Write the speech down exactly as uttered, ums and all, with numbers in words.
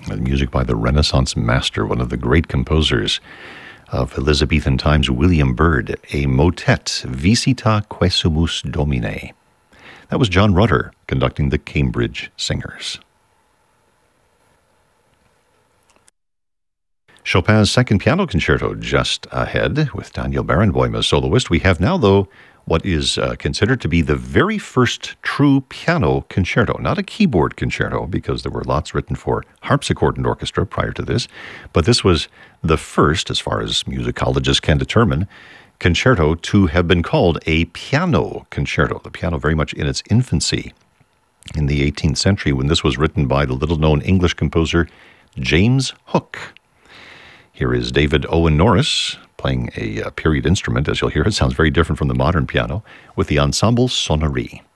And music by the Renaissance master, one of the great composers of Elizabethan times, William Byrd, a motet, Visita Quesumus Domine. That was John Rutter conducting the Cambridge Singers. Chopin's Second Piano Concerto just ahead with Daniel Barenboim as soloist. We have now, though, what is uh, considered to be the very first true piano concerto. Not a keyboard concerto, because there were lots written for harpsichord and orchestra prior to this, but this was the first, as far as musicologists can determine, concerto to have been called a piano concerto. The piano very much in its infancy in the eighteenth century, when this was written by the little-known English composer James Hook. Here is David Owen Norris playing a uh, period instrument. As you'll hear, it sounds very different from the modern piano, with the Ensemble Sonnerie.